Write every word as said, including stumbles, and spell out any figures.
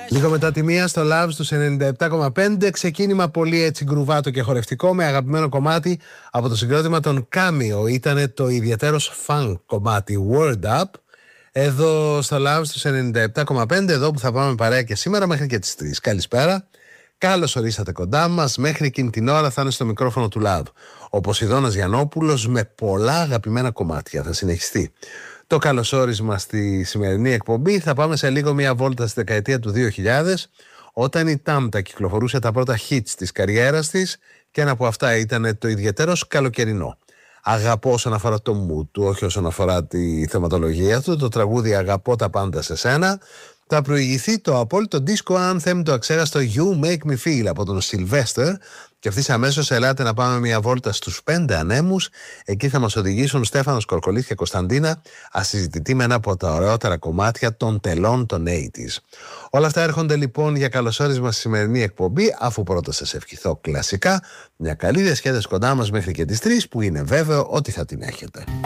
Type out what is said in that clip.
Λίγο μετά τη μία στο Love στους ενενήντα επτά κόμμα πέντε. Ξεκίνημα πολύ έτσι γκρουβάτο και χορευτικό, με αγαπημένο κομμάτι από το συγκρότημα των Cameo. Ήτανε το ιδιαίτερος funk κομμάτι Word Up. Εδώ στο Love στους ενενήντα επτά κόμμα πέντε, εδώ που θα πάμε παρέα και σήμερα μέχρι και τις τρεις. Καλησπέρα. Καλώς ορίσατε κοντά μας. Μέχρι εκείνη την ώρα θα είναι στο μικρόφωνο του Love ο Ποσειδώνας Γιαννόπουλος με πολλά αγαπημένα κομμάτια. Θα συνεχιστεί το καλωσόρισμα στη σημερινή εκπομπή. Θα πάμε σε λίγο μια βόλτα στη δεκαετία του δύο χιλιάδες, όταν η Τάμτα κυκλοφορούσε τα πρώτα hits της καριέρας της, και ένα από αυτά ήταν το ιδιαίτερος καλοκαιρινό. Αγαπώ όσον αφορά το mood του, όχι όσον αφορά τη θεματολογία του. Το τραγούδι «Αγαπώ τα πάντα σε σένα» θα προηγηθεί το απόλυτο disco anthem, το αξέραστο You Make Me Feel από τον Sylvester. Και ευθύς αμέσως ελάτε να πάμε μια βόλτα στους πέντε ανέμους. Εκεί θα μας οδηγήσουν Στέφανος Κορκολής και Κωνσταντίνα, ασυζητητή με ένα από τα ωραιότερα κομμάτια των τελών των ογδόντα. Όλα αυτά έρχονται λοιπόν για καλωσόρισμα στη σημερινή εκπομπή, αφού πρώτα σας ευχηθώ κλασικά μια καλή διασκέδαση κοντά μας μέχρι και τις τρεις, που είναι βέβαιο ότι θα την έχετε.